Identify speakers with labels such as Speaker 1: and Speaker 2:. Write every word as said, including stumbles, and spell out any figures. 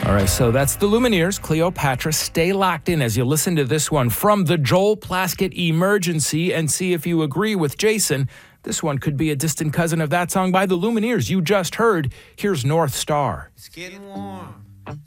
Speaker 1: All right, so that's the Lumineers, Cleopatra. Stay locked in as you listen to this one from the Joel Plaskett Emergency and see if you agree with Jason. This one could be a distant cousin of that song by the Lumineers you just heard. Here's North Star.
Speaker 2: It's getting warm.